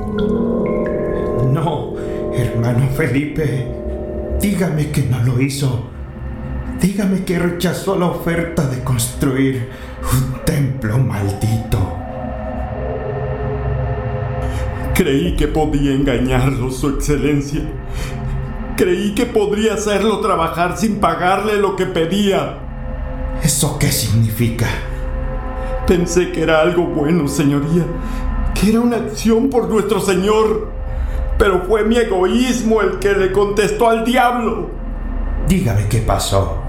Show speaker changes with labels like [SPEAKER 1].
[SPEAKER 1] No, hermano Felipe, dígame que no lo hizo. Dígame que rechazó la oferta de construir un templo maldito.
[SPEAKER 2] Creí que podía engañarlo, Su Excelencia. Creí que podría hacerlo trabajar sin pagarle lo que pedía.
[SPEAKER 1] ¿Eso qué significa?
[SPEAKER 2] Pensé que era algo bueno, señoría, que era una acción por nuestro Señor, pero fue mi egoísmo el que le contestó al diablo.
[SPEAKER 1] Dígame qué pasó.